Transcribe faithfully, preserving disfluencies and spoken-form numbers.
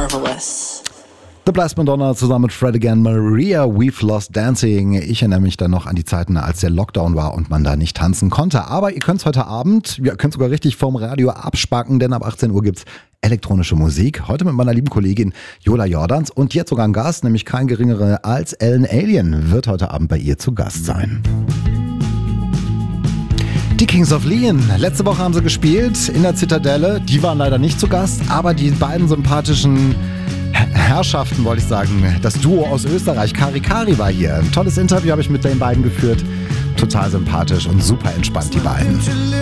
marvelous. The Blast Madonna zusammen mit Fred Again, Maria, We've Lost Dancing. Ich erinnere mich dann noch an die Zeiten, als der Lockdown war und man da nicht tanzen konnte. Aber ihr könnt es heute Abend, ihr könnt sogar richtig vom Radio abspacken, denn ab achtzehn Uhr gibt's elektronische Musik. Heute mit meiner lieben Kollegin Jola Jordans und jetzt sogar ein Gast, nämlich kein geringerer als Ellen Allien, wird heute Abend bei ihr zu Gast sein. Die Kings of Leon. Letzte Woche haben sie gespielt in der Zitadelle. Die waren leider nicht zu Gast, aber die beiden sympathischen Herrschaften, wollte ich sagen, das Duo aus Österreich, Kari Kari war hier. Ein tolles Interview habe ich mit den beiden geführt. Total sympathisch und super entspannt, die beiden.